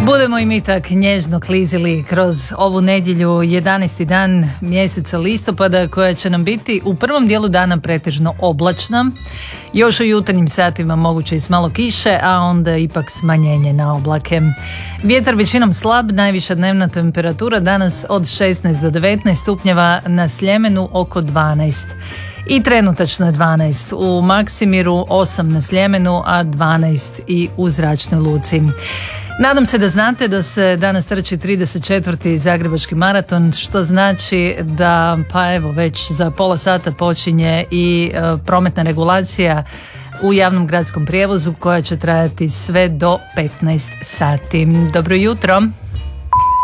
Budemo i mi tak nježno klizili kroz ovu nedjelju, 11. dan mjeseca listopada, koja će nam biti u prvom dijelu dana pretežno oblačna. Još u jutarnjim satima moguće i s malo kiše, a onda ipak smanjenje na oblake. Vjetar većinom slab, najviša dnevna temperatura danas od 16 do 19 stupnjeva, na Sljemenu oko 12. I trenutačno je 12 u Maksimiru, 8 na Sljemenu, a 12 i u Zračnoj luci. Nadam se da znate da se danas trči 34. Zagrebački maraton, što znači da pa evo već za pola sata počinje i prometna regulacija u javnom gradskom prijevozu koja će trajati sve do 15 sati. Dobro jutro!